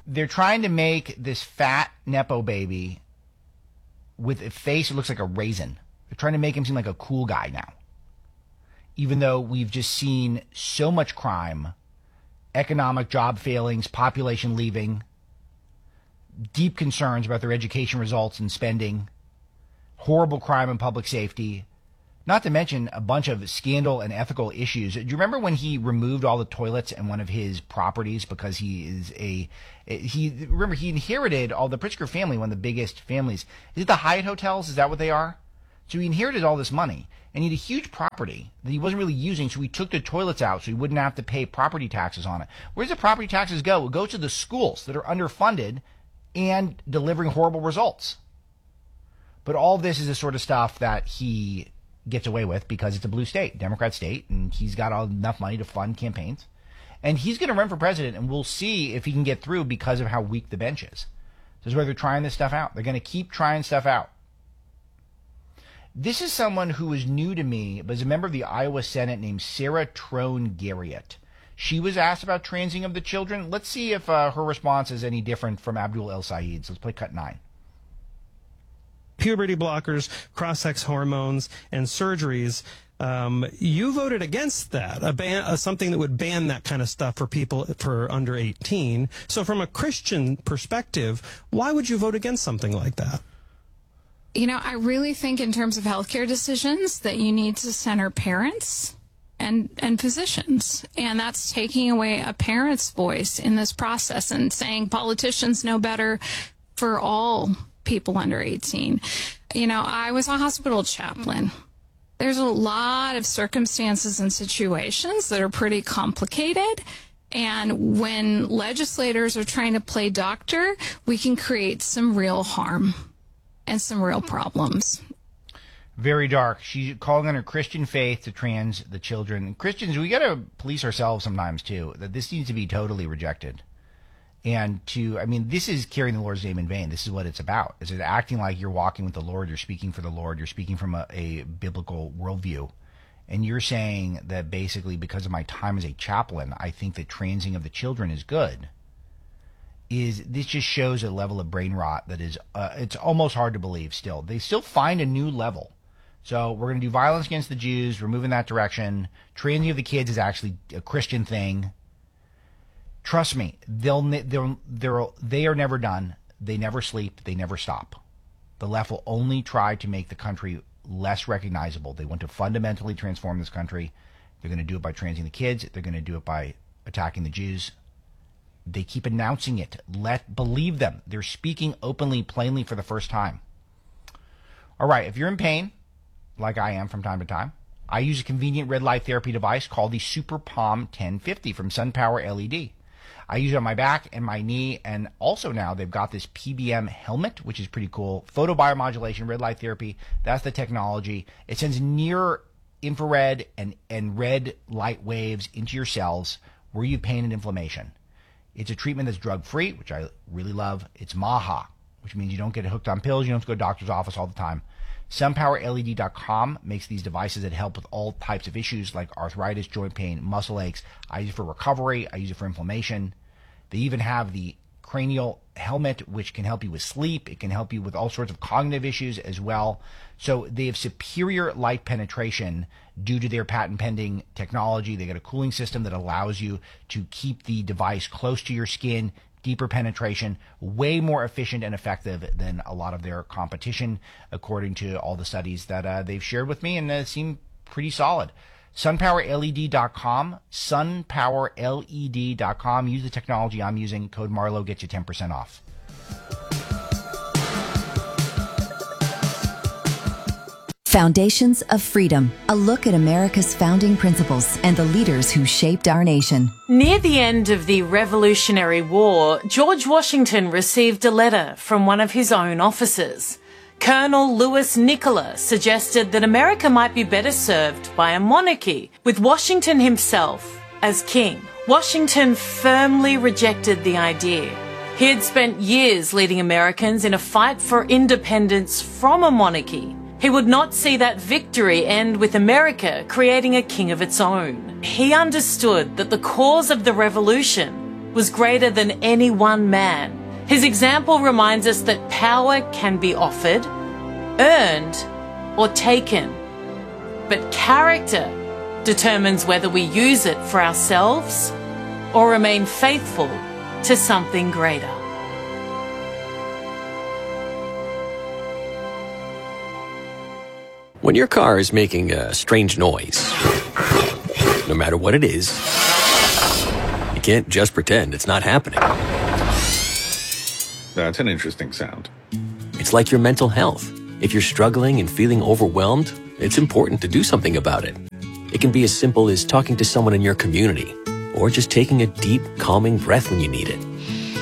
They're trying to make this fat Nepo baby with a face that looks like a raisin. They're trying to make him seem like a cool guy now. Even though we've just seen so much crime, economic job failings, population leaving, deep concerns about their education results and spending, horrible crime and public safety, not to mention a bunch of scandal and ethical issues. Do you remember when he removed all the toilets in one of his properties because he inherited all the Pritzker family, one of the biggest families. Is it the Hyatt hotels? Is that what they are? So he inherited all this money, and he had a huge property that he wasn't really using, so he took the toilets out so he wouldn't have to pay property taxes on it. Where does the property taxes go? It goes to the schools that are underfunded and delivering horrible results. But all this is the sort of stuff that he gets away with because it's a blue state, Democrat state, and he's got enough money to fund campaigns. And he's going to run for president, and we'll see if he can get through because of how weak the bench is. This is where they're trying this stuff out. They're going to keep trying stuff out. This is someone who is new to me, but is a member of the Iowa Senate named Sarah Trone Garriott. She was asked about transing of the children. Let's see if her response is any different from Abdul El Sayed's. Let's play cut 9. Puberty blockers, cross-sex hormones, and surgeries. You voted against that, something that would ban that kind of stuff for people for under 18. So from a Christian perspective, why would you vote against something like that? You know, I really think in terms of healthcare decisions that you need to center parents and physicians. And that's taking away a parent's voice in this process and saying politicians know better for all people under 18. You know, I was a hospital chaplain. There's a lot of circumstances and situations that are pretty complicated. And when legislators are trying to play doctor, we can create some real harm and some real problems. Very dark. She's calling on her Christian faith to trans the children. Christians, we got to police ourselves sometimes, too, that this needs to be totally rejected. And this is carrying the Lord's name in vain. This is what it's about. It's acting like you're walking with the Lord, you're speaking for the Lord, you're speaking from a biblical worldview. And you're saying that basically because of my time as a chaplain, I think that transing of the children is good. This just shows a level of brain rot that is, it's almost hard to believe still. They still find a new level. So we're going to do violence against the Jews. We're moving that direction. Transing of the kids is actually a Christian thing. Trust me, they are never done. They never sleep. They never stop. The left will only try to make the country less recognizable. They want to fundamentally transform this country. They're going to do it by transing the kids. They're going to do it by attacking the Jews. They keep announcing it. Believe them. They're speaking openly, plainly for the first time. All right, if you're in pain, like I am from time to time, I use a convenient red light therapy device called the Super Palm 1050 from SunPower LED. I use it on my back and my knee, and also now they've got this PBM helmet, which is pretty cool. Photobiomodulation, red light therapy, that's the technology. It sends near infrared and red light waves into your cells where you have pain and inflammation. It's a treatment that's drug-free, which I really love. It's MAHA, which means you don't get hooked on pills. You don't have to go to the doctor's office all the time. SunPowerLED.com makes these devices that help with all types of issues like arthritis, joint pain, muscle aches. I use it for recovery. I use it for inflammation. They even have the cranial helmet, which can help you with sleep. It can help you with all sorts of cognitive issues as well. So they have superior light penetration due to their patent-pending technology. They got a cooling system that allows you to keep the device close to your skin, deeper penetration, way more efficient and effective than a lot of their competition, according to all the studies that they've shared with me, and seem pretty solid. SunPowerLED.com, SunPowerLED.com. Use the technology I'm using. Code Marlowe gets you 10% off. Foundations of Freedom, a look at America's founding principles and the leaders who shaped our nation. Near the end of the Revolutionary War, George Washington received a letter from one of his own officers. Colonel Louis Nicola suggested that America might be better served by a monarchy, with Washington himself as king. Washington firmly rejected the idea. He had spent years leading Americans in a fight for independence from a monarchy. He would not see that victory end with America creating a king of its own. He understood that the cause of the revolution was greater than any one man. His example reminds us that power can be offered, earned, or taken. But character determines whether we use it for ourselves or remain faithful to something greater. When your car is making a strange noise, no matter what it is, you can't just pretend it's not happening. That's an interesting sound. It's like your mental health. If you're struggling and feeling overwhelmed, it's important to do something about it. It can be as simple as talking to someone in your community, or just taking a deep, calming breath when you need it.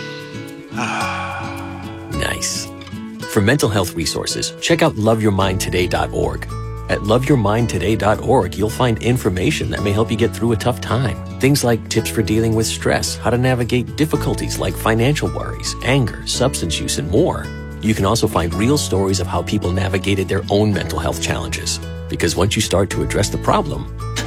Nice. For mental health resources, check out loveyourmindtoday.org. At loveyourmindtoday.org, you'll find information that may help you get through a tough time. Things like tips for dealing with stress, how to navigate difficulties like financial worries, anger, substance use, and more. You can also find real stories of how people navigated their own mental health challenges. Because once you start to address the problem,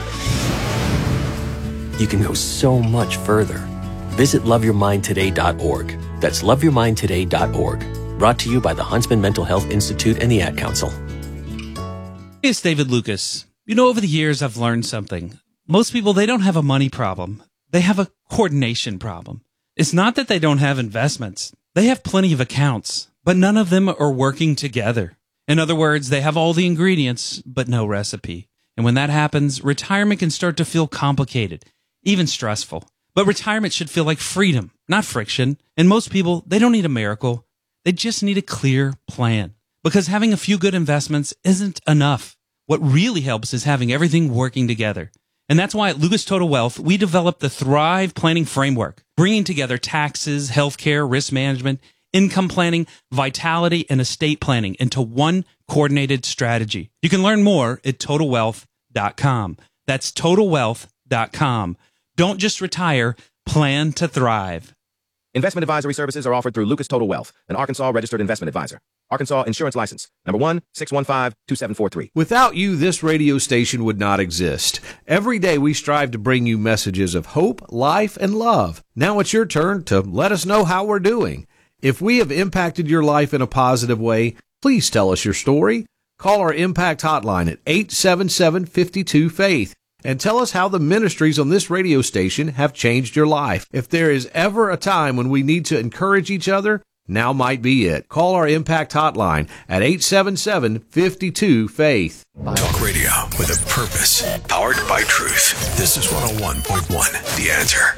you can go so much further. Visit loveyourmindtoday.org. That's loveyourmindtoday.org. Brought to you by the Huntsman Mental Health Institute and the Ad Council. Hey, it's David Lucas. You know, over the years, I've learned something. Most people, they don't have a money problem. They have a coordination problem. It's not that they don't have investments. They have plenty of accounts, but none of them are working together. In other words, they have all the ingredients, but no recipe. And when that happens, retirement can start to feel complicated, even stressful. But retirement should feel like freedom, not friction. And most people, they don't need a miracle. They just need a clear plan. Because having a few good investments isn't enough. What really helps is having everything working together. And that's why at Lucas Total Wealth, we developed the Thrive Planning Framework, bringing together taxes, healthcare, risk management, income planning, vitality, and estate planning into one coordinated strategy. You can learn more at TotalWealth.com. That's TotalWealth.com. Don't just retire, plan to thrive. Investment advisory services are offered through Lucas Total Wealth, an Arkansas registered investment advisor. Arkansas Insurance License, number 1-615-2743. Without you, this radio station would not exist. Every day we strive to bring you messages of hope, life, and love. Now it's your turn to let us know how we're doing. If we have impacted your life in a positive way, please tell us your story. Call our Impact Hotline at 877-52-FAITH. And tell us how the ministries on this radio station have changed your life. If there is ever a time when we need to encourage each other, now might be it. Call our Impact Hotline at 877-52-FAITH. Talk radio with a purpose, powered by truth. This is 101.1, The Answer.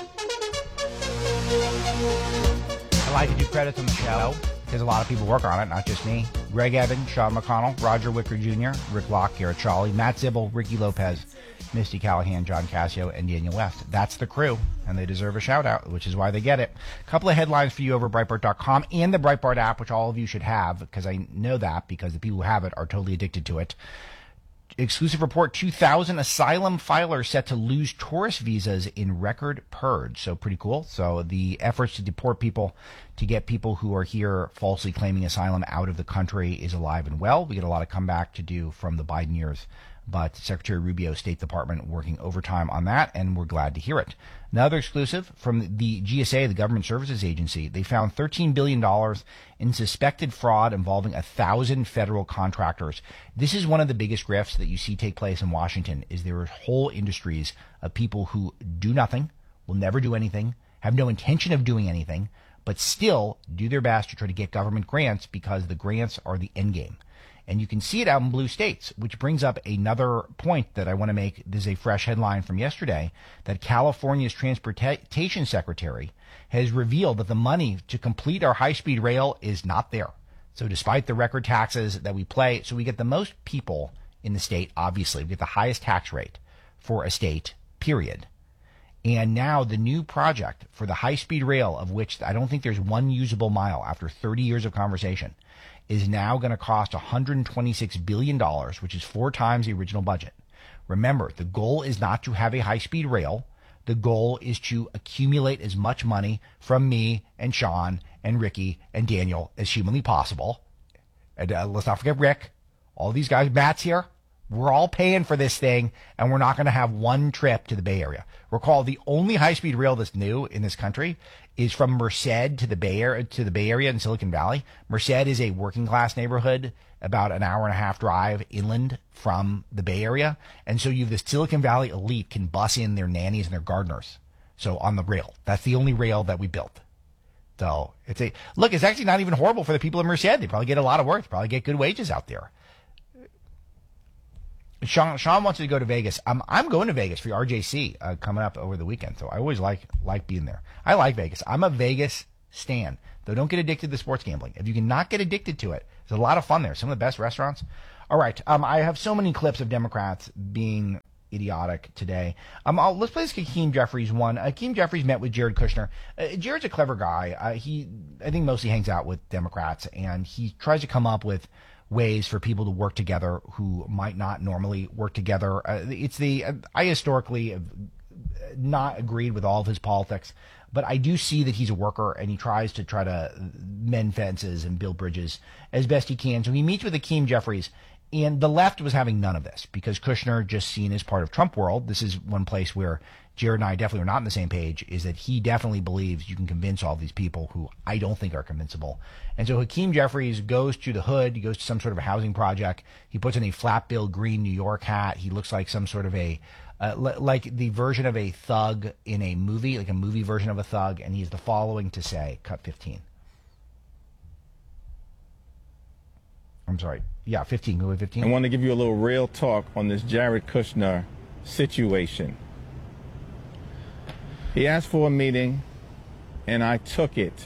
I like to do credits on the show because a lot of people work on it, not just me. Greg Evans, Sean McConnell, Roger Wicker Jr., Rick Locke, Garrett Charlie, Matt Zibble, Ricky Lopez, Misty Callahan, John Cassio, and Daniel West. That's the crew, and they deserve a shout-out, which is why they get it. A couple of headlines for you over Breitbart.com and the Breitbart app, which all of you should have, because I know that, because the people who have it are totally addicted to it. Exclusive report, 2,000 asylum filers set to lose tourist visas in record purge. So pretty cool. So the efforts to deport people, to get people who are here falsely claiming asylum out of the country is alive and well. We get a lot of comeback to do from the Biden years, but Secretary Rubio, State Department, working overtime on that, and we're glad to hear it. Another exclusive from the GSA, the Government Services Agency. They found $13 billion in suspected fraud involving 1,000 federal contractors. This is one of the biggest grifts that you see take place in Washington, is there are whole industries of people who do nothing, will never do anything, have no intention of doing anything, but still do their best to try to get government grants because the grants are the end game. And you can see it out in blue states, which brings up another point that I want to make. This is a fresh headline from yesterday, that California's transportation secretary has revealed that the money to complete our high-speed rail is not there. So despite the record taxes that we pay, so we get the most people in the state, obviously. We get the highest tax rate for a state, period. And now the new project for the high-speed rail, of which I don't think there's one usable mile after 30 years of conversation, is now going to cost $126 billion, which is 4 times the original budget. Remember, the goal is not to have a high-speed rail. The goal is to accumulate as much money from me and Sean and Ricky and Daniel as humanly possible. And let's not forget Rick. All these guys, Matt's here. We're all paying for this thing, and we're not going to have one trip to the Bay Area. Recall, the only high-speed rail that's new in this country is from Merced to the Bay Area in Silicon Valley. Merced is a working-class neighborhood about an hour and a half drive inland from the Bay Area. And so you have the Silicon Valley elite can bus in their nannies and their gardeners. So on the rail. That's the only rail that we built. So it's actually not even horrible for the people in Merced. They probably get a lot of work. They probably get good wages out there. Sean wants to go to Vegas. I'm going to Vegas for RJC coming up over the weekend. So I always like being there. I like Vegas. I'm a Vegas stan. Though don't get addicted to sports gambling. If you can not get addicted to it, there's a lot of fun there. Some of the best restaurants. All right. I have so many clips of Democrats being idiotic today. Let's play this Hakeem Jeffries one. Hakeem Jeffries met with Jared Kushner. Jared's a clever guy. I think mostly hangs out with Democrats, and he tries to come up with ways for people to work together who might not normally work together. I historically have not agreed with all of his politics, but I do see that he's a worker and he tries to mend fences and build bridges as best he can. So he meets with Hakeem Jeffries, and the left was having none of this because Kushner, just seen as part of Trump world, this is one place where Jared and I definitely are not on the same page, is that he definitely believes you can convince all these people who I don't think are convincible. And so Hakeem Jeffries goes to the hood. He goes to some sort of a housing project. He puts on a flat-billed green New York hat. He looks like some sort of like the version of a thug in a movie, like a movie version of a thug. And he has the following to say, cut 15. I'm sorry. Yeah, 15. Go with 15. I want to give you a little real talk on this Jared Kushner situation. He asked for a meeting, and I took it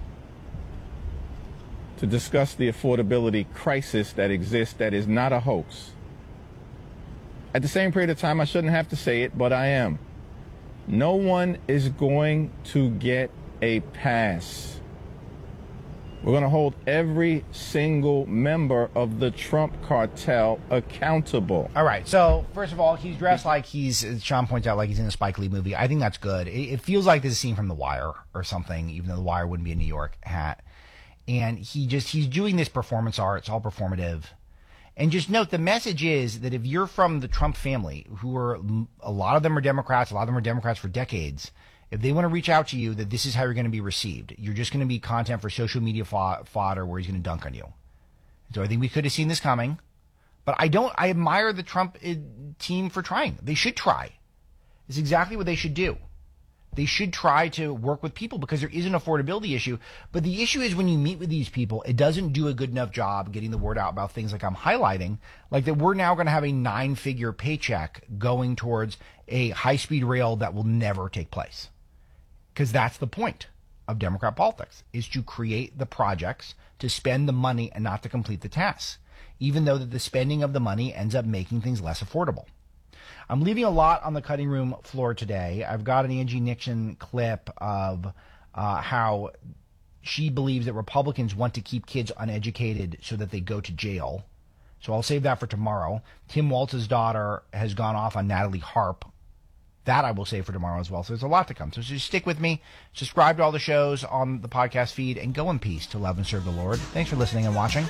to discuss the affordability crisis that exists that is not a hoax. At the same period of time, I shouldn't have to say it, but I am. No one is going to get a pass. We're going to hold every single member of the Trump cartel accountable. All right. So, first of all, he's dressed like as Sean points out, like he's in a Spike Lee movie. I think that's good. It feels like this is a scene from The Wire or something, even though The Wire wouldn't be a New York hat. And he's doing this performance art. It's all performative. And just note, the message is that if you're from the Trump family, a lot of them are Democrats, a lot of them are Democrats for decades, if they want to reach out to you, that this is how you're going to be received. You're just going to be content for social media fodder where he's going to dunk on you. So I think we could have seen this coming. But I admire the Trump team for trying. They should try. It's exactly what they should do. They should try to work with people because there is an affordability issue. But the issue is when you meet with these people, it doesn't do a good enough job getting the word out about things like I'm highlighting, like that we're now going to have a 9-figure paycheck going towards a high-speed rail that will never take place. Because that's the point of Democrat politics, is to create the projects, to spend the money and not to complete the tasks, even though that the spending of the money ends up making things less affordable. I'm leaving a lot on the cutting room floor today. I've got an Angie Nixon clip of how she believes that Republicans want to keep kids uneducated so that they go to jail. So I'll save that for tomorrow. Tim Walz's daughter has gone off on Natalie Harp. That I will save for tomorrow as well. So there's a lot to come. So just stick with me. Subscribe to all the shows on the podcast feed and go in peace to love and serve the Lord. Thanks for listening and watching.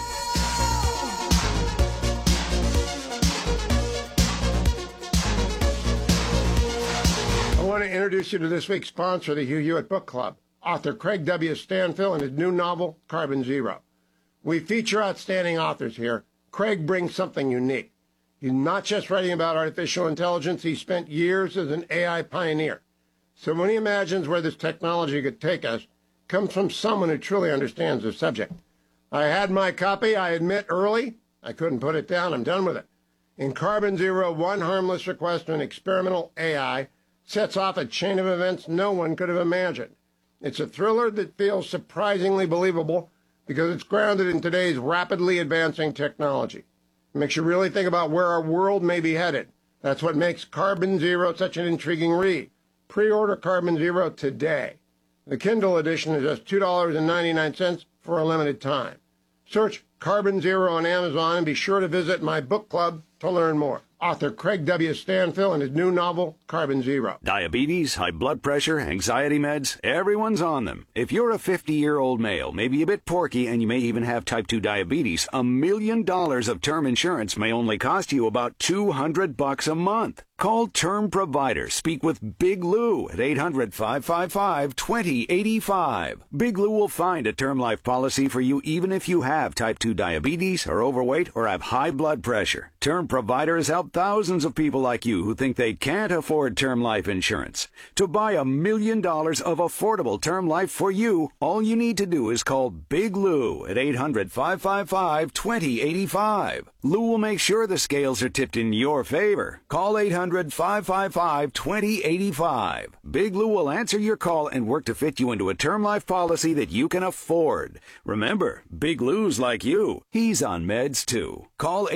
I want to introduce you to this week's sponsor, the Hugh Hewitt Book Club, author Craig W. Stanfill and his new novel, Carbon Zero. We feature outstanding authors here. Craig brings something unique. He's not just writing about artificial intelligence. He spent years as an AI pioneer. So when he imagines where this technology could take us, comes from someone who truly understands the subject. I had my copy, I admit, early. I couldn't put it down. I'm done with it. In Carbon Zero, one harmless request to an experimental AI sets off a chain of events no one could have imagined. It's a thriller that feels surprisingly believable because it's grounded in today's rapidly advancing technology. It makes you really think about where our world may be headed. That's what makes Carbon Zero such an intriguing read. Pre-order Carbon Zero today. The Kindle edition is just $2.99 for a limited time. Search Carbon Zero on Amazon and be sure to visit my book club to learn more. Author Craig W. Stanfill in his new novel, Carbon Zero. Diabetes, high blood pressure, anxiety meds, everyone's on them. If you're a 50-year-old male, maybe a bit porky, and you may even have type 2 diabetes, $1 million of term insurance may only cost you about $200 a month. Call Term Provider. Speak with Big Lou at 800-555-2085. Big Lou will find a term life policy for you even if you have type 2 diabetes, are overweight, or have high blood pressure. Term Provider has helped thousands of people like you who think they can't afford term life insurance. To buy $1 million of affordable term life for you, all you need to do is call Big Lou at 800-555-2085. Lou will make sure the scales are tipped in your favor. Call 800-555-2085. Big Lou will answer your call and work to fit you into a term life policy that you can afford. Remember, Big Lou's like you. He's on meds too. Call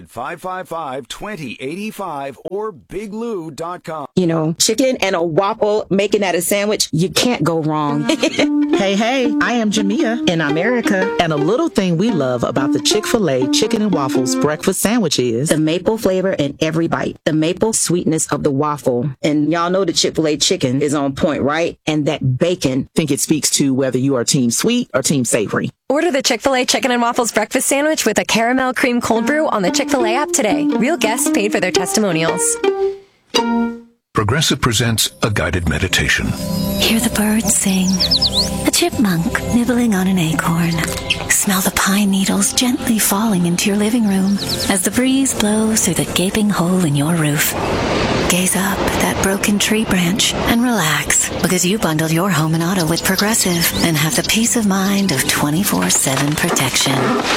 800-555-2085 or biglou.com. You know, chicken and a waffle, making that a sandwich, you can't go wrong. Hey, I am Jamia in America. And a little thing we love about the Chick-fil-A chicken and waffles breakfast sandwich is the maple flavor in every bite, the maple sweetness of the waffle. And y'all know the Chick-fil-A chicken is on point, right? And that bacon, I think it speaks to whether you are team sweet or team savory. Order the Chick-fil-A Chicken and Waffles breakfast sandwich with a caramel cream cold brew on the Chick-fil-A app today. Real guests paid for their testimonials. Progressive presents a guided meditation. Hear the birds sing. A chipmunk nibbling on an acorn. Smell the pine needles gently falling into your living room as the breeze blows through the gaping hole in your roof. Gaze up at that broken tree branch and relax because you bundled your home and auto with Progressive and have the peace of mind of 24/7 protection.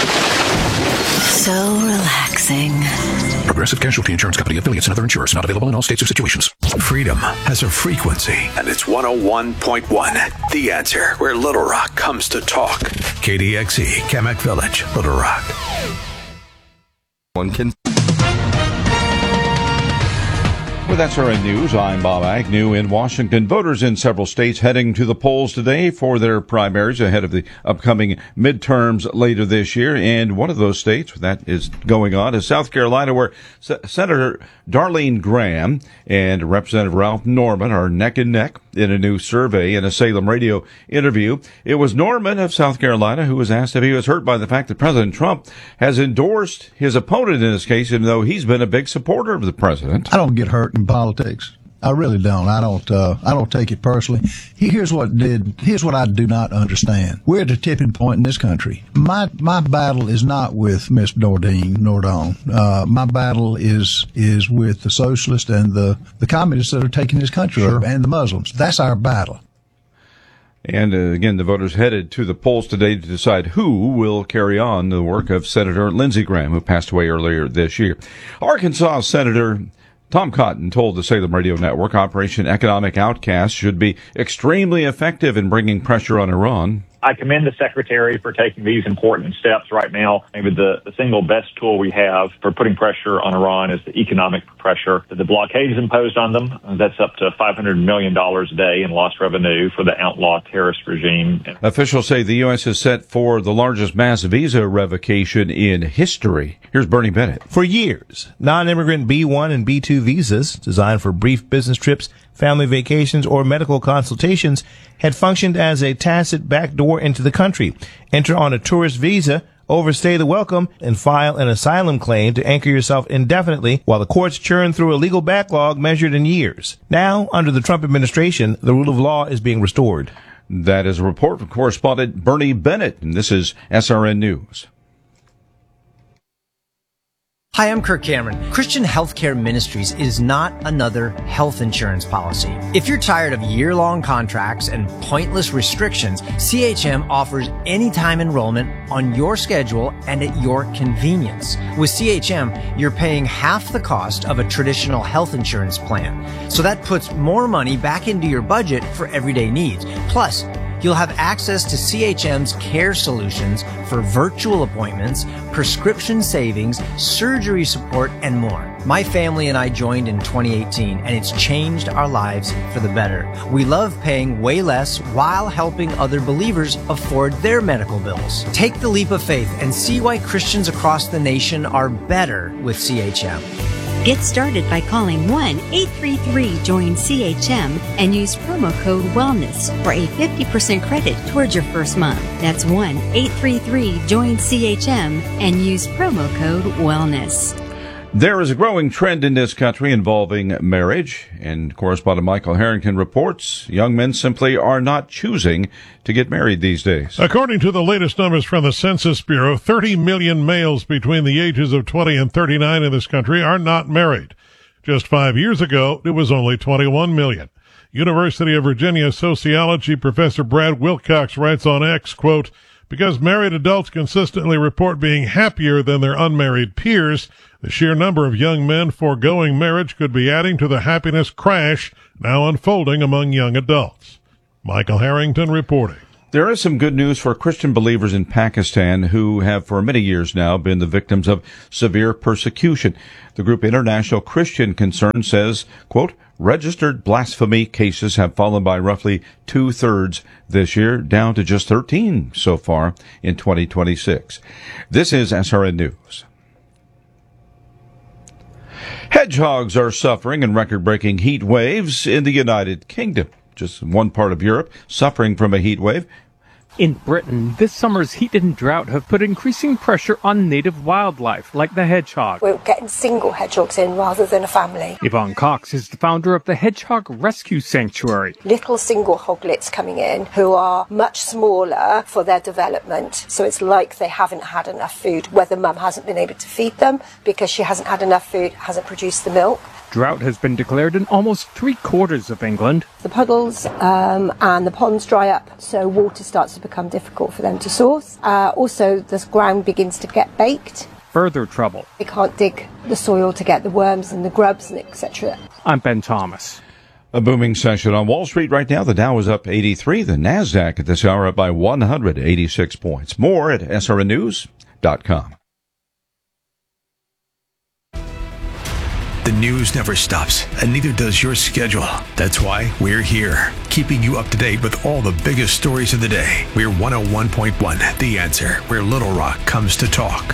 So relaxing. Progressive Casualty Insurance Company, affiliates, and other insurers. Not available in all states or situations. Freedom has a frequency, and it's 101.1. The Answer, where Little Rock comes to talk. KDXE, Kamak Village, Little Rock. One can. With SRN News, I'm Bob Agnew in Washington. Voters in several states heading to the polls today for their primaries ahead of the upcoming midterms later this year. And one of those states that is going on is South Carolina, where Senator Darlene Graham and Representative Ralph Norman are neck and neck in a new survey. In a Salem radio interview, it was Norman of South Carolina who was asked if he was hurt by the fact that President Trump has endorsed his opponent in this case, even though he's been a big supporter of the president. I don't get hurt in politics. I really don't. I don't take it personally. Here's what I do not understand. We're at a tipping point in this country. My battle is not with Miss Nordon. My battle is with the socialists and the communists that are taking this country over, and the Muslims. That's our battle. And again, the voters headed to the polls today to decide who will carry on the work of Senator Lindsey Graham, who passed away earlier this year. Arkansas Senator Tom Cotton told the Salem Radio Network Operation Economic Outcast should be extremely effective in bringing pressure on Iran. I commend the Secretary for taking these important steps right now. Maybe the single best tool we have for putting pressure on Iran is the economic pressure that the blockade has imposed on them. That's up to $500 million a day in lost revenue for the outlaw terrorist regime. Officials say the U.S. is set for the largest mass visa revocation in history. Here's Bernie Bennett. For years, non-immigrant B1 and B2 visas, designed for brief business trips, family vacations, or medical consultations, had functioned as a tacit backdoor into the country. Enter on a tourist visa, overstay the welcome, and file an asylum claim to anchor yourself indefinitely while the courts churn through a legal backlog measured in years. Now, under the Trump administration, the rule of law is being restored. That is a report from correspondent Bernie Bennett, and this is SRN News. Hi, I'm Kirk Cameron. Christian Healthcare Ministries is not another health insurance policy. If you're tired of year-long contracts and pointless restrictions, CHM offers anytime enrollment on your schedule and at your convenience. With CHM, you're paying half the cost of a traditional health insurance plan. So that puts more money back into your budget for everyday needs. Plus, you'll have access to CHM's care solutions for virtual appointments, prescription savings, surgery support, and more. My family and I joined in 2018, and it's changed our lives for the better. We love paying way less while helping other believers afford their medical bills. Take the leap of faith and see why Christians across the nation are better with CHM. Get started by calling 1-833-JOIN-CHM and use promo code WELLNESS for a 50% credit towards your first month. That's 1-833-JOIN-CHM and use promo code WELLNESS. There is a growing trend in this country involving marriage, and correspondent Michael Harrington reports young men simply are not choosing to get married these days. According to the latest numbers from the Census Bureau, 30 million males between the ages of 20 and 39 in this country are not married. Just 5 years ago, it was only 21 million. University of Virginia sociology professor Brad Wilcox writes on X, quote, "Because married adults consistently report being happier than their unmarried peers, the sheer number of young men foregoing marriage could be adding to the happiness crash now unfolding among young adults." Michael Harrington reporting. There is some good news for Christian believers in Pakistan who have for many years now been the victims of severe persecution. The group International Christian Concern says, quote, "Registered blasphemy cases have fallen by roughly 2/3 this year, down to just 13 so far in 2026. This is SRN News. Hedgehogs are suffering in record-breaking heat waves in the United Kingdom. Just one part of Europe suffering from a heat wave. In Britain, this summer's heat and drought have put increasing pressure on native wildlife, like the hedgehog. We're getting single hedgehogs in rather than a family. Yvonne Cox is the founder of the Hedgehog Rescue Sanctuary. Little single hoglets coming in who are much smaller for their development. So it's like they haven't had enough food, whether mum hasn't been able to feed them because she hasn't had enough food, hasn't produced the milk. Drought has been declared in almost 3/4 of England. The puddles and the ponds dry up, so water starts to become difficult for them to source. Also, the ground begins to get baked. Further trouble. They can't dig the soil to get the worms and the grubs and etc. I'm Ben Thomas. A booming session on Wall Street right now. The Dow is up 83. The NASDAQ at this hour up by 186 points. More at srnnews.com. The news never stops, and neither does your schedule. That's why we're here, keeping you up to date with all the biggest stories of the day. We're 101.1 The Answer, where Little Rock comes to talk.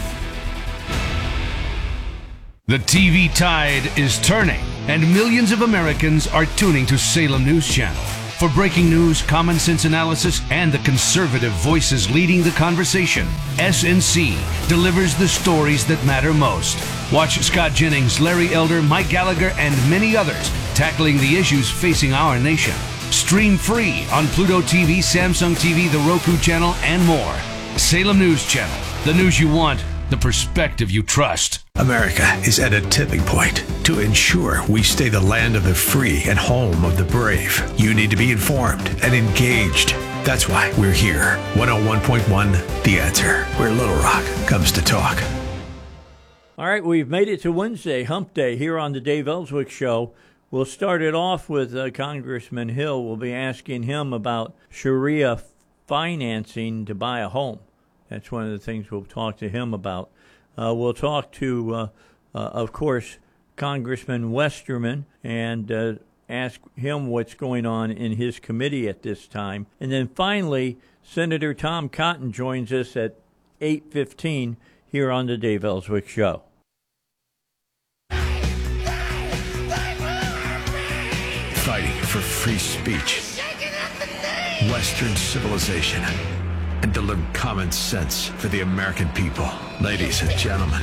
The TV tide is turning, and millions of Americans are tuning to Salem News Channel. For breaking news, common sense analysis, and the conservative voices leading the conversation, SNC delivers the stories that matter most. Watch Scott Jennings, Larry Elder, Mike Gallagher, and many others tackling the issues facing our nation. Stream free on Pluto TV, Samsung TV, the Roku channel, and more. Salem News Channel. The news you want, the perspective you trust. America is at a tipping point. To ensure we stay the land of the free and home of the brave, you need to be informed and engaged. That's why we're here. 101.1 The Answer, where Little Rock comes to talk. All right, we've made it to Wednesday, Hump Day, here on the Dave Ellswick Show. We'll start it off with Congressman Hill. We'll be asking him about Sharia financing to buy a home. That's one of the things we'll talk to him about. We'll talk to, of course, Congressman Westerman and ask him what's going on in his committee at this time. And then finally, Senator Tom Cotton joins us at 8:15 here on the Dave Ellswick Show. Fighting for free speech, Western civilization, and deliver common sense for the American people. Ladies and gentlemen,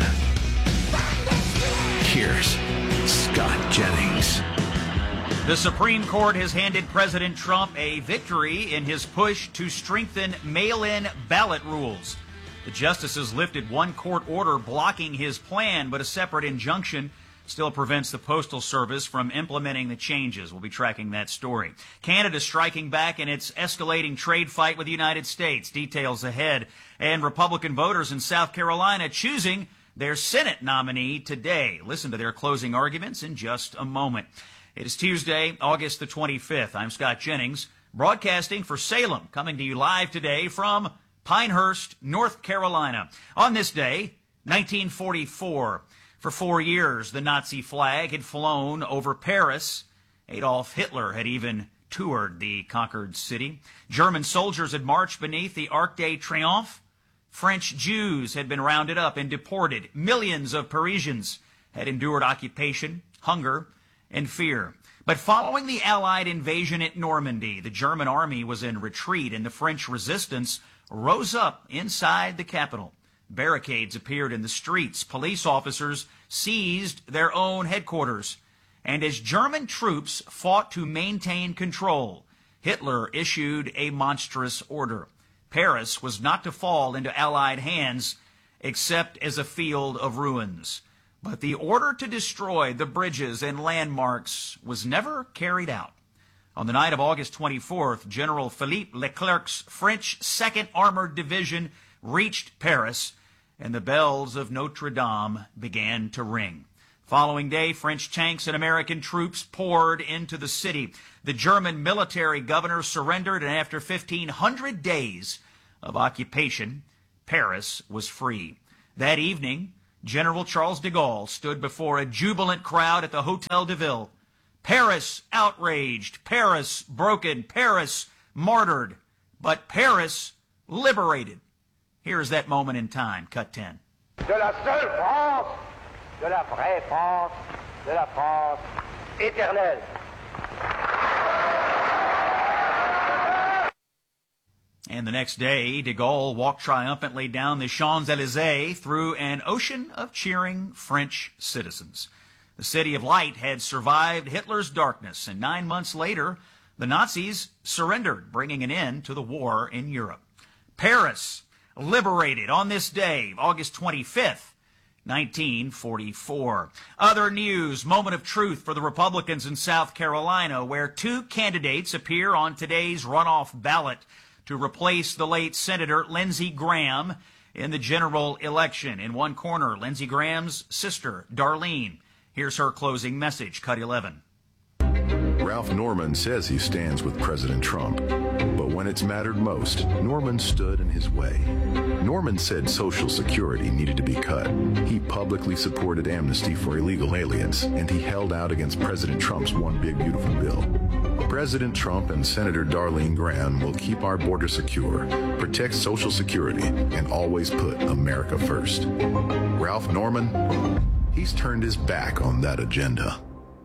here's Scott Jennings. The Supreme Court has handed President Trump a victory in his push to strengthen mail-in ballot rules. The justices lifted one court order blocking his plan, but a separate injunction still prevents the Postal Service from implementing the changes. We'll be tracking that story. Canada striking back in its escalating trade fight with the United States. Details ahead. And Republican voters in South Carolina choosing their Senate nominee today. Listen to their closing arguments in just a moment. It is Tuesday, August the 25th. I'm Scott Jennings, broadcasting for Salem, coming to you live today from Pinehurst, North Carolina. On this day, 1944, for 4 years, the Nazi flag had flown over Paris. Adolf Hitler had even toured the conquered city. German soldiers had marched beneath the Arc de Triomphe. French Jews had been rounded up and deported. Millions of Parisians had endured occupation, hunger, and fear. But following the Allied invasion at Normandy, the German army was in retreat and the French resistance rose up inside the capital. Barricades appeared in the streets. Police officers seized their own headquarters. And as German troops fought to maintain control, Hitler issued a monstrous order. Paris was not to fall into Allied hands except as a field of ruins. But the order to destroy the bridges and landmarks was never carried out. On the night of August 24th, General Philippe Leclerc's French 2nd Armored Division reached Paris, and the bells of Notre Dame began to ring. Following day, French tanks and American troops poured into the city. The German military governor surrendered, and after 1,500 days of occupation, Paris was free. That evening, General Charles de Gaulle stood before a jubilant crowd at the Hôtel de Ville. Paris outraged, Paris broken, Paris martyred, but Paris liberated. Here's that moment in time, cut 10. De la seule France, de la vraie France, de la France éternelle. And the next day, de Gaulle walked triumphantly down the Champs-Élysées through an ocean of cheering French citizens. The City of Light had survived Hitler's darkness, and 9 months later, the Nazis surrendered, bringing an end to the war in Europe. Paris, liberated on this day, August 25th, 1944. Other news, moment of truth for the Republicans in South Carolina, where 2 candidates appear on today's runoff ballot to replace the late Senator Lindsey Graham in the general election. In one corner, Lindsey Graham's sister, Darlene. Here's her closing message, cut 11. Ralph Norman says he stands with President Trump, but when it's mattered most, Norman stood in his way. Norman said Social Security needed to be cut. He publicly supported amnesty for illegal aliens, and he held out against President Trump's One Big Beautiful Bill. President Trump and Senator Darlene Graham will keep our border secure, protect Social Security, and always put America first. Ralph Norman, he's turned his back on that agenda.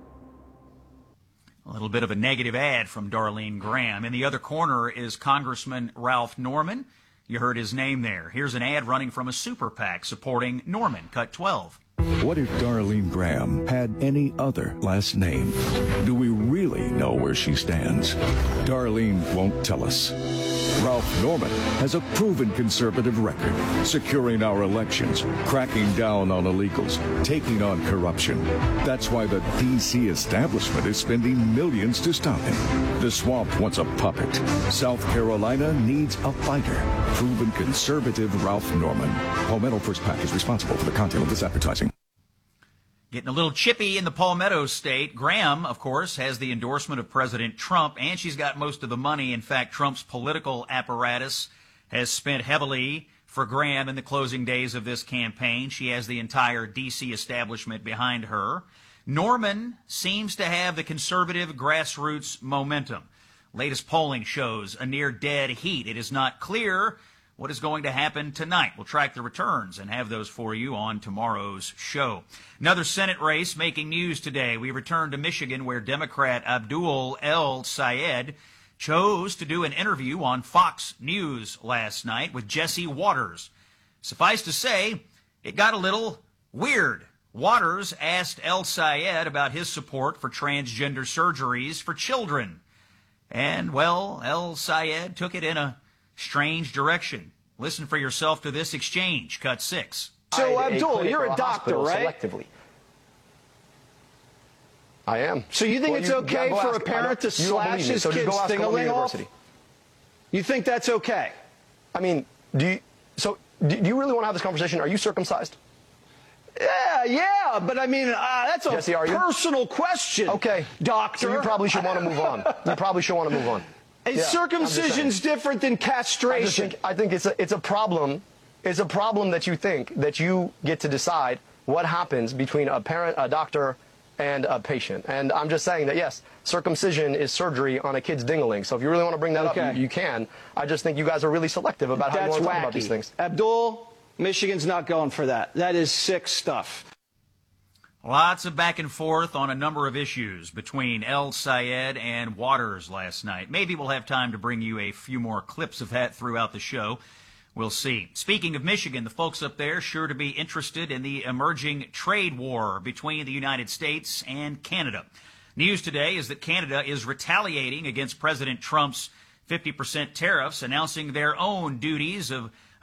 A little bit of a negative ad from Darlene Graham. In the other corner is Congressman Ralph Norman. You heard his name there. Here's an ad running from a super PAC supporting Norman, cut 12. What if Darlene Graham had any other last name? Do we really know where she stands? Darlene won't tell us. Ralph Norman has a proven conservative record, securing our elections, cracking down on illegals, taking on corruption. That's why the D.C. establishment is spending millions to stop him. The swamp wants a puppet. South Carolina needs a fighter. Proven conservative Ralph Norman. Palmetto First PAC is responsible for the content of this advertising. Getting a little chippy in the Palmetto State. Graham, of course, has the endorsement of President Trump, and she's got most of the money. In fact, Trump's political apparatus has spent heavily for Graham in the closing days of this campaign. She has the entire D.C. establishment behind her. Norman seems to have the conservative grassroots momentum. Latest polling shows a near dead heat. It is not clear what is going to happen tonight. We'll track the returns and have those for you on tomorrow's show. Another Senate race making news today. We return to Michigan, where Democrat Abdul El-Sayed chose to do an interview on Fox News last night with Jesse Waters. Suffice to say, it got a little weird. Waters asked El-Sayed about his support for transgender surgeries for children. And, well, El-Sayed took it in a strange direction. Listen for yourself to this exchange. Cut 6. So, Abdul, you're a doctor, right? Selectively. I am. So you think it's okay for a parent to slash his kid's thing-a-ling off? You think that's okay? I mean, do you really want to have this conversation? Are you circumcised? Yeah, but I mean, that's a Jesse, personal question. Okay, doctor. So you probably should want to move on. You probably should want to move on. Is circumcision's different than castration? I think it's a problem. It's a problem that you think that you get to decide what happens between a parent, a doctor, and a patient. And I'm just saying that, yes, circumcision is surgery on a kid's ding-a-ling. So if you really want to bring that up, you can. I just think you guys are really selective about how you want to talk about these things. Abdul, Michigan's not going for that. That is sick stuff. Lots of back and forth on a number of issues between El Sayed and Waters last night. Maybe we'll have time to bring you a few more clips of that throughout the show. We'll see. Speaking of Michigan, the folks up there sure to be interested in the emerging trade war between the United States and Canada. News today is that Canada is retaliating against President Trump's 50% tariffs, announcing their own duties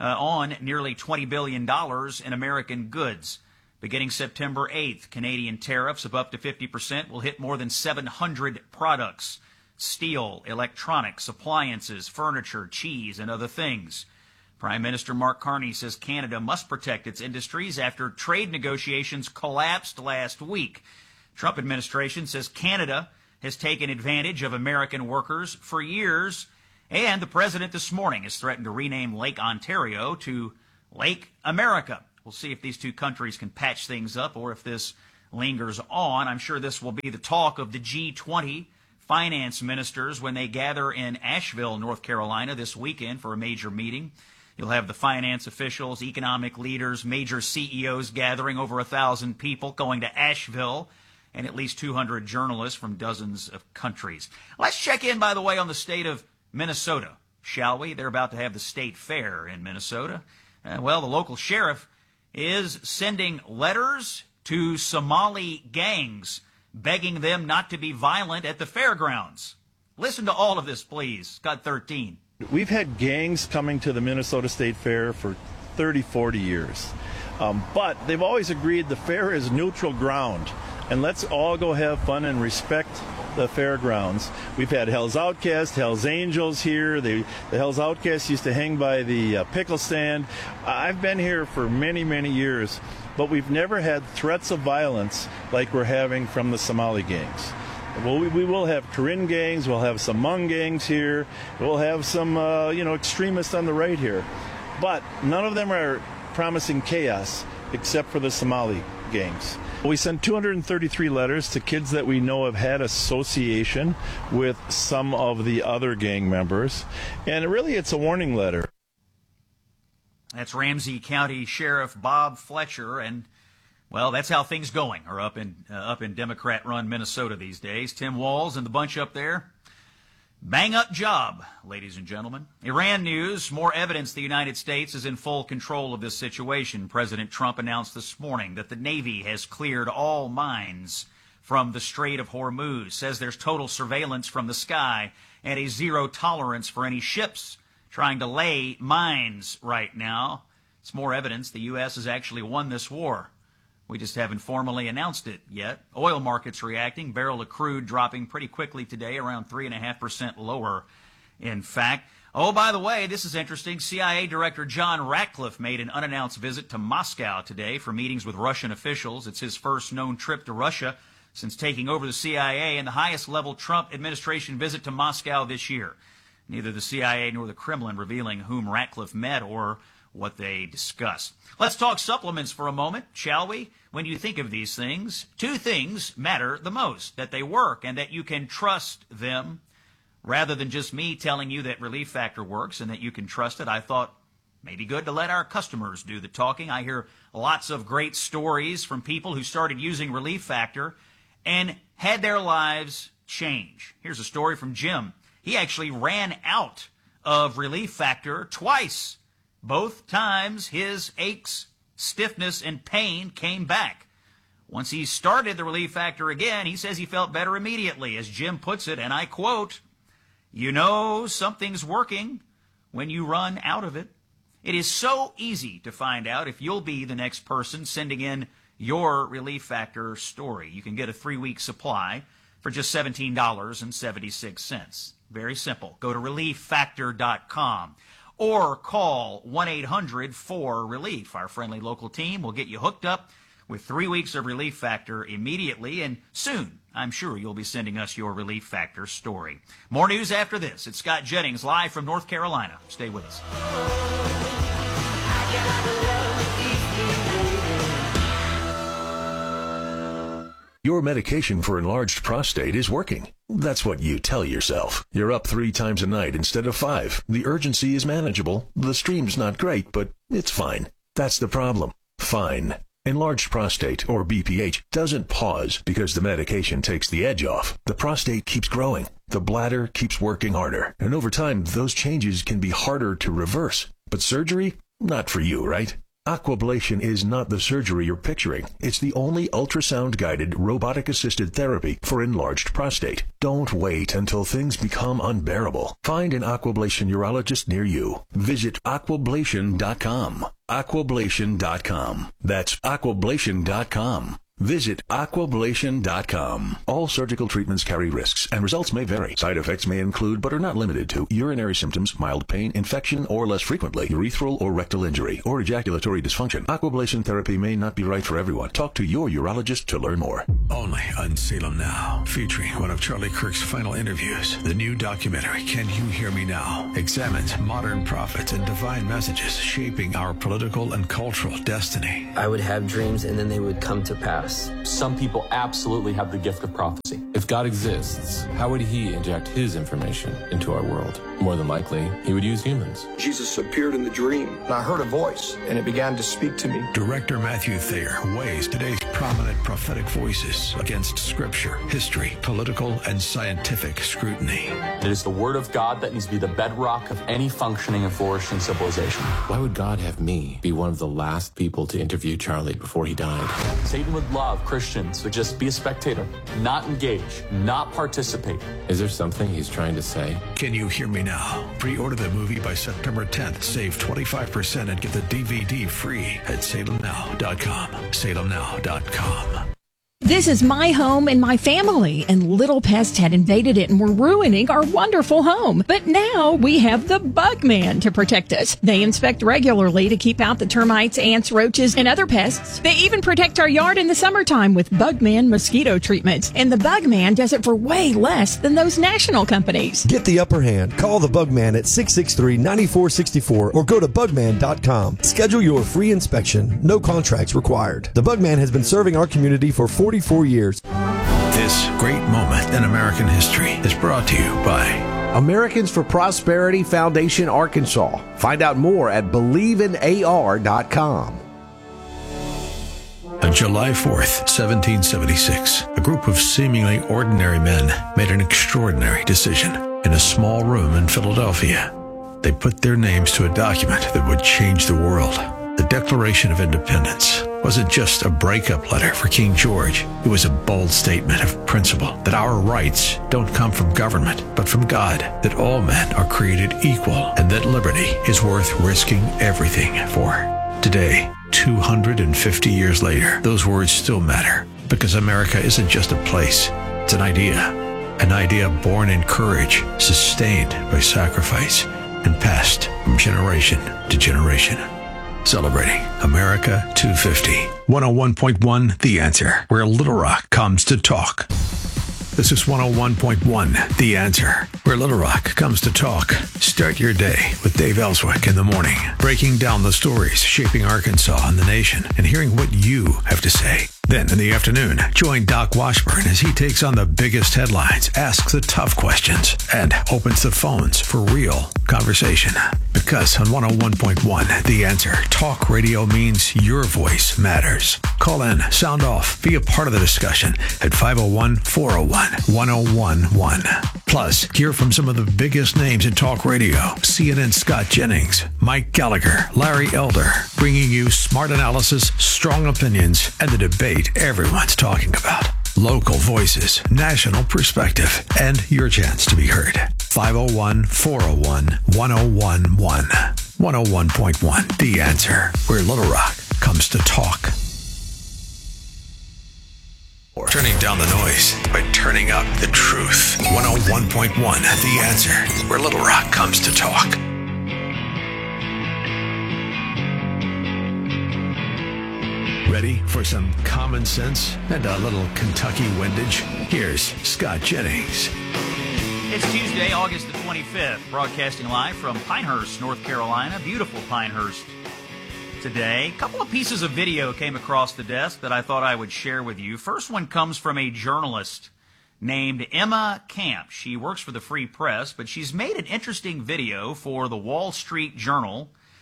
on nearly $20 billion in American goods. Beginning September 8th, Canadian tariffs of up to 50% will hit more than 700 products: steel, electronics, appliances, furniture, cheese, and other things. Prime Minister Mark Carney says Canada must protect its industries after trade negotiations collapsed last week. Trump administration says Canada has taken advantage of American workers for years, and the president this morning has threatened to rename Lake Ontario to Lake America. We'll see if these two countries can patch things up or if this lingers on. I'm sure this will be the talk of the G20 finance ministers when they gather in Asheville, North Carolina this weekend for a major meeting. You'll have the finance officials, economic leaders, major CEOs gathering, over 1,000 people going to Asheville, and at least 200 journalists from dozens of countries. Let's check in, by the way, on the state of Minnesota, shall we? They're about to have the state fair in Minnesota. Well, the local sheriff is sending letters to Somali gangs, begging them not to be violent at the fairgrounds. Listen to all of this, please. Scott 13. We've had gangs coming to the Minnesota State Fair for 30, 40 years. But they've always agreed the fair is neutral ground. And let's all go have fun and respect the fairgrounds. We've had Hell's Outcast, Hell's Angels here. The Hell's Outcast used to hang by the pickle stand. I've been here for many, many years, but we've never had threats of violence like we're having from the Somali gangs. Well, we will have Karen gangs, we'll have some Hmong gangs here, we'll have some, extremists on the right here. But none of them are promising chaos except for the Somali gangs. We sent 233 letters to kids that we know have had association with some of the other gang members, and really it's a warning letter. That's Ramsey County Sheriff Bob Fletcher, and well, that's how things going are up in Democrat-run Minnesota these days. Tim Walz and the bunch up there. Bang-up job, ladies and gentlemen. Iran news, more evidence the United States is in full control of this situation. President Trump announced this morning that the Navy has cleared all mines from the Strait of Hormuz, says there's total surveillance from the sky and a zero tolerance for any ships trying to lay mines right now. It's more evidence the U.S. has actually won this war. We just haven't formally announced it yet. Oil markets reacting. Barrel of crude dropping pretty quickly today, around 3.5% lower, in fact. Oh, by the way, this is interesting. CIA Director John Ratcliffe made an unannounced visit to Moscow today for meetings with Russian officials. It's his first known trip to Russia since taking over the CIA and the highest-level Trump administration visit to Moscow this year. Neither the CIA nor the Kremlin revealing whom Ratcliffe met or what they discussed. Let's talk supplements for a moment, shall we? When you think of these things, two things matter the most: that they work and that you can trust them. Rather than just me telling you that Relief Factor works and that you can trust it, I thought maybe good to let our customers do the talking. I hear lots of great stories from people who started using Relief Factor and had their lives change. Here's a story from Jim. He actually ran out of Relief Factor twice. Both times his aches, stiffness, and pain came back. Once he started the Relief Factor again, he says he felt better immediately. As Jim puts it, and I quote, "You know something's working when you run out of it." It is so easy to find out if you'll be the next person sending in your Relief Factor story. You can get a 3-week supply for just $17.76. Very simple. Go to ReliefFactor.com. Or call 1-800-4RELIEF. Our friendly local team will get you hooked up with 3 weeks of Relief Factor immediately, and soon, I'm sure you'll be sending us your Relief Factor story. More news after this. It's Scott Jennings live from North Carolina. Stay with us. Your medication for enlarged prostate is working. That's what you tell yourself. You're up 3 times a night instead of 5. The urgency is manageable. The stream's not great, but it's fine. That's the problem. Fine. Enlarged prostate, or BPH, doesn't pause because the medication takes the edge off. The prostate keeps growing. The bladder keeps working harder. And over time, those changes can be harder to reverse. But surgery? Not for you, right? Aquablation is not the surgery you're picturing. It's the only ultrasound-guided, robotic-assisted therapy for enlarged prostate. Don't wait until things become unbearable. Find an Aquablation urologist near you. Visit aquablation.com. Aquablation.com. That's aquablation.com. Visit aquablation.com. All surgical treatments carry risks, and results may vary. Side effects may include, but are not limited to, urinary symptoms, mild pain, infection, or less frequently, urethral or rectal injury, or ejaculatory dysfunction. Aquablation therapy may not be right for everyone. Talk to your urologist to learn more. Only on Salem Now, featuring one of Charlie Kirk's final interviews. The new documentary, Can You Hear Me Now?, examines modern prophets and divine messages shaping our political and cultural destiny. I would have dreams and then they would come to pass. Some people absolutely have the gift of prophecy. If God exists, how would he inject his information into our world? More than likely, he would use humans. Jesus appeared in the dream, and I heard a voice, and it began to speak to me. Director Matthew Thayer weighs today's prominent prophetic voices against scripture, history, political, and scientific scrutiny. It is the word of God that needs to be the bedrock of any functioning and flourishing civilization. Why would God have me be one of the last people to interview Charlie before he died? Satan would love Christians to just be a spectator, not engage, not participate. Is there something he's trying to say? Can You Hear Me Now? Pre-order the movie by September 10th. Save 25% and get the DVD free at salemnow.com. salemnow.com. This is my home and my family, and little pests had invaded it and were ruining our wonderful home. But now we have the Bugman to protect us. They inspect regularly to keep out the termites, ants, roaches, and other pests. They even protect our yard in the summertime with Bugman mosquito treatments. And the Bugman does it for way less than those national companies. Get the upper hand. Call the Bugman at 663-9464 or go to bugman.com. Schedule your free inspection. No contracts required. The Bugman has been serving our community for 44 years. This great moment in American history is brought to you by Americans for Prosperity Foundation, Arkansas. Find out more at believeInar.com. On July 4th, 1776, a group of seemingly ordinary men made an extraordinary decision in a small room in Philadelphia. They put their names to a document that would change the world. The Declaration of Independence wasn't just a breakup letter for King George. It was a bold statement of principle that our rights don't come from government, but from God, that all men are created equal, and that liberty is worth risking everything for. Today, 250 years later, those words still matter, because America isn't just a place, it's an idea born in courage, sustained by sacrifice, and passed from generation to generation. Celebrating America 250. 101.1 The Answer, where Little Rock comes to talk. This is 101.1 The Answer, where Little Rock comes to talk. Start your day with Dave Ellswick in the morning, breaking down the stories shaping Arkansas and the nation, and hearing what you have to say. Then in the afternoon, join Doc Washburn as he takes on the biggest headlines, asks the tough questions, and opens the phones for real conversation. Because on 101.1 The Answer, talk radio means your voice matters. Call in, sound off, be a part of the discussion at 501-401-1011. Plus, hear from some of the biggest names in talk radio. CNN Scott Jennings, Mike Gallagher, Larry Elder, bringing you smart analysis, strong opinions, and the debate everyone's talking about. Local voices, national perspective, and your chance to be heard. 501-401-1011. 101.1 The Answer, where Little Rock comes to talk. Turning down the noise by turning up the truth. 101.1 The Answer, where Little Rock comes to talk. Ready for some common sense and a little Kentucky windage? Here's Scott Jennings. It's Tuesday, August the 25th, broadcasting live from Pinehurst, North Carolina. Beautiful Pinehurst today. A couple of pieces of video came across the desk that I thought I would share with you. First one comes from a journalist named Emma Camp. She works for the Free Press, but she's made an interesting video for the Wall Street Journal.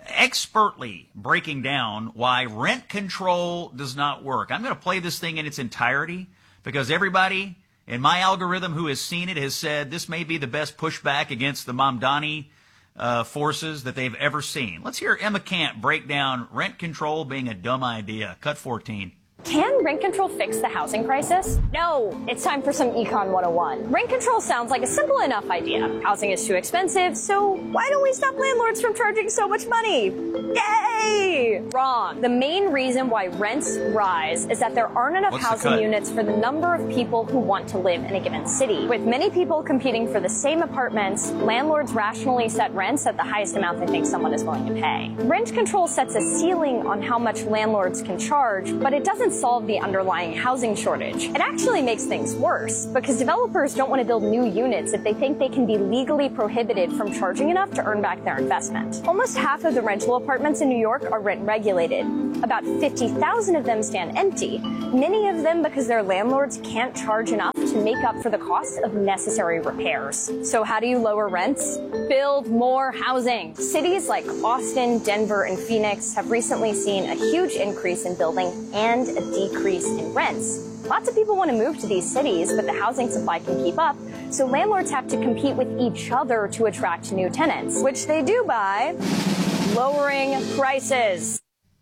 expertly breaking down why rent control does not work. I'm going to play this thing in its entirety because everybody in my algorithm who has seen it has said this may be the best pushback against the Mamdani forces that they've ever seen. Let's hear Emma Camp break down rent control being a dumb idea. Cut 14. Can rent control fix the housing crisis? No. It's time for some Econ 101. Rent control sounds like a simple enough idea. Housing is too expensive, so why don't we stop landlords from charging so much money? Yay! Wrong. The main reason why rents rise is that there aren't enough housing units for the number of people who want to live in a given city. With many people competing for the same apartments, landlords rationally set rents at the highest amount they think someone is willing to pay. Rent control sets a ceiling on how much landlords can charge, but it doesn't solve the underlying housing shortage. It actually makes things worse because developers don't want to build new units if they think they can be legally prohibited from charging enough to earn back their investment. Almost half of the rental apartments in New York are rent regulated. About 50,000 of them stand empty, many of them because their landlords can't charge enough to make up for the cost of necessary repairs. So how do you lower rents? Build more housing. Cities like Austin, Denver, and Phoenix have recently seen a huge increase in building and a decrease in rents. Lots of people want to move to these cities, but the housing supply can keep up, so landlords have to compete with each other to attract new tenants, which they do by lowering prices.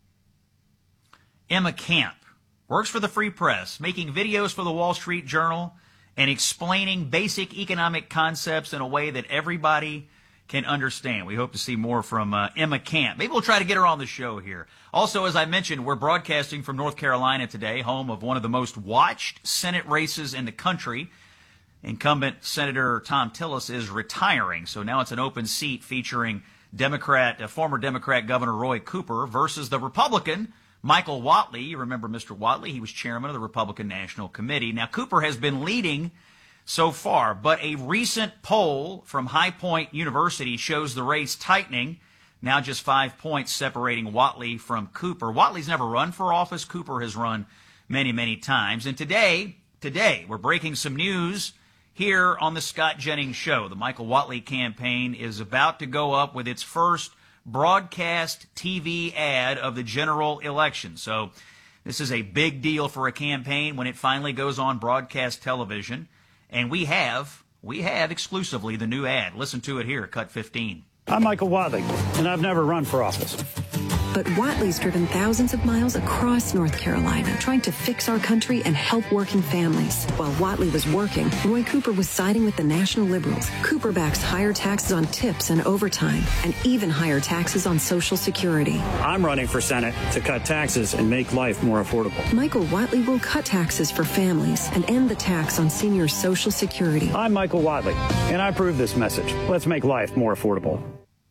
Emma Camp works for the Free Press, making videos for the Wall Street Journal and explaining basic economic concepts in a way that everybody can understand. We hope to see more from Emma Camp. Maybe we'll try to get her on the show here. Also, as I mentioned, we're broadcasting from North Carolina today, home of one of the most watched Senate races in the country. Incumbent Senator Thom Tillis is retiring, so now it's an open seat featuring former Democrat Governor Roy Cooper versus the Republican Michael Whatley. You remember Mr. Whatley? He was chairman of the Republican National Committee. Now, Cooper has been leading so far, but a recent poll from High Point University shows the race tightening, now just 5 points separating Whatley from Cooper. Whatley's never run for office. Cooper has run many, many times. And today, we're breaking some news here on the Scott Jennings Show. The Michael Whatley campaign is about to go up with its first broadcast TV ad of the general election. So this is a big deal for a campaign when it finally goes on broadcast television. And we have exclusively the new ad. Listen to it here, cut 15. I'm Michael Whatley, and I've never run for office. But Whatley's driven thousands of miles across North Carolina trying to fix our country and help working families. While Whatley was working, Roy Cooper was siding with the National Liberals. Cooper backs higher taxes on tips and overtime, and even higher taxes on Social Security. I'm running for Senate to cut taxes and make life more affordable. Michael Whatley will cut taxes for families and end the tax on seniors' Social Security. I'm Michael Whatley, and I approve this message. Let's make life more affordable.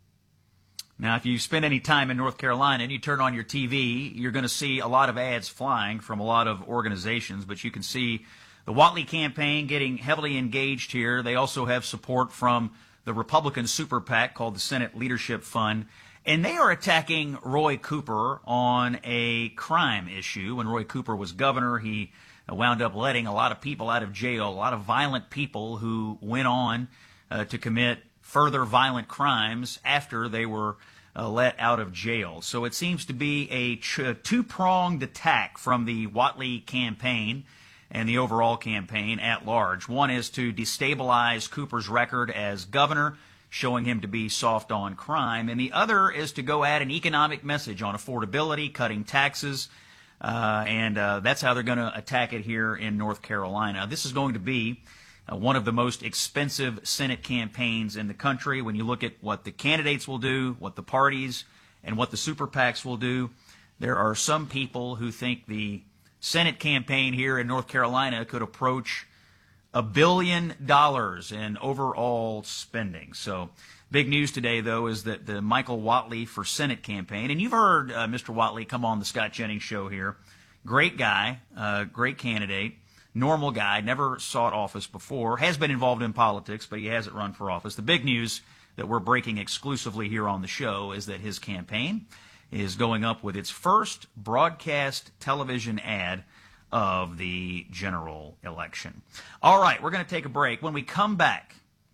Now, if you spend any time in North Carolina and you turn on your TV, you're going to see a lot of ads flying from a lot of organizations, but you can see the Whatley campaign getting heavily engaged here. They also have support from the Republican super PAC called the Senate Leadership Fund, and they are attacking Roy Cooper on a crime issue. When Roy Cooper was governor, he wound up letting a lot of people out of jail, a lot of violent people who went on to commit further violent crimes after they were let out of jail. So it seems to be a two-pronged attack from the Whatley campaign and the overall campaign at large. One is to destabilize Cooper's record as governor, showing him to be soft on crime, and the other is to go at an economic message on affordability, cutting taxes, and that's how they're going to attack it here in North Carolina. This is going to be one of the most expensive Senate campaigns in the country. When you look at what the candidates will do, what the parties, and what the super PACs will do, there are some people who think the Senate campaign here in North Carolina could approach $1 billion in overall spending. So big news today, though, is that the Michael Whatley for Senate campaign, and you've heard Mr. Whatley come on the Scott Jennings Show here. Great guy, great candidate. Normal guy, never sought office before, has been involved in politics, but he hasn't run for office. The big news that we're breaking exclusively here on the show is that his campaign is going up with its first broadcast television ad of the general election. All right, we're going to take a break. When we come back,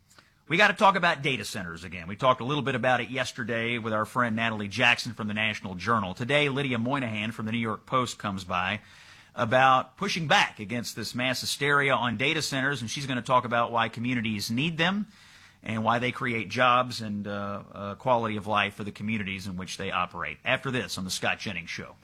We got to talk about data centers again. We talked a little bit about it yesterday with our friend Natalie Jackson from the National Journal. Today, Lydia Moynihan from the New York Post comes by about pushing back against this mass hysteria on data centers, and she's going to talk about why communities need them and why they create jobs and quality of life for the communities in which they operate. After this on The Scott Jennings Show.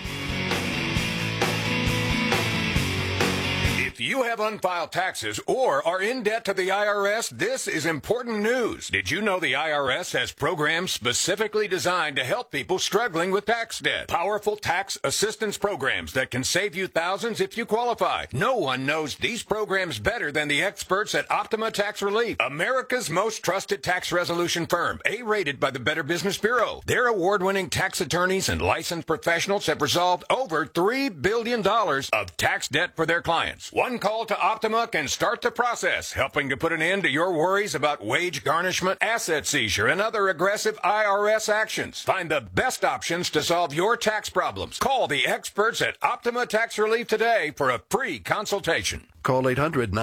If you have unfiled taxes or are in debt to the IRS, this is important news. Did you know the IRS has programs specifically designed to help people struggling with tax debt? Powerful tax assistance programs that can save you thousands if you qualify. No one knows these programs better than the experts at Optima Tax Relief, America's most trusted tax resolution firm, A-rated by the Better Business Bureau. Their award-winning tax attorneys and licensed professionals have resolved over $3 billion of tax debt for their clients. One call to Optima can start the process, helping to put an end to your worries about wage garnishment, asset seizure, and other aggressive IRS actions. Find the best options to solve your tax problems. Call the experts at Optima Tax Relief today for a free consultation. Call 800